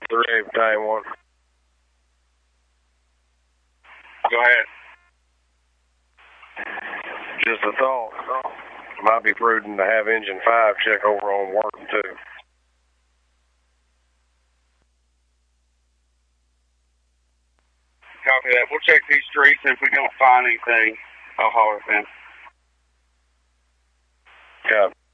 3 Battalion 1. Go ahead. Just a thought. Might be prudent to have Engine 5 check over on work, too. Copy that. We'll check these streets, and if we don't find anything, I'll holler at them. Copy.